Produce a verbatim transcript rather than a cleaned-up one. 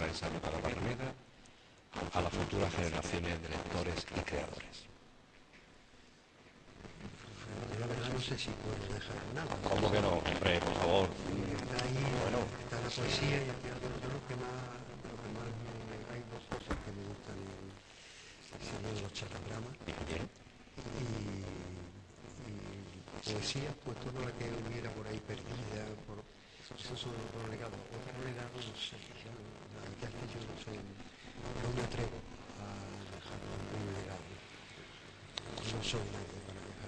mensaje para Barrameda a las futuras generaciones de lectores y creadores? La verdad no sé si puedo dejar nada. ¿Cómo que no? Hombre, por favor. Está ahí, Bueno. está la poesía y al final yo, yo lo que más, lo que más me, hay dos cosas que me gustan en, serían los chatagramas Bien. y, y poesía, pues toda la que hubiera por ahí perdida, por, esos son los legados. Otros legados no sé, yo, la verdad es que yo no sé, no me atrevo a dejar ningún legado. No soy nadie.